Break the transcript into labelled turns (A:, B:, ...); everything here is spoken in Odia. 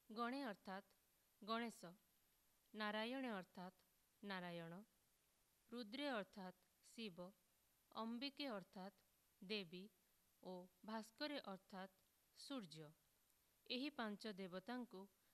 A: ଗଣେ ଅର୍ଥାତ୍ ଗଣେଶ, ନାରାୟଣେ ଅର୍ଥାତ୍ ନାରାୟଣ, ରୁଦ୍ରେ ଅର୍ଥାତ୍ ଶିବ, ଅମ୍ବିକେ ଅର୍ଥାତ୍ ଦେବୀ ଓ ଭାସ୍କରେ ଅର୍ଥାତ୍ ସୂର୍ଯ୍ୟ। ଏହି ପାଞ୍ଚ ଦେବତାଙ୍କୁ